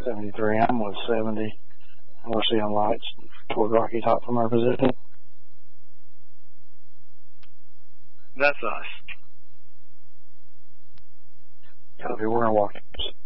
73. I'm with 70. We're seeing lights toward Rocky Top from our position. That's us. Copy. We're going to walk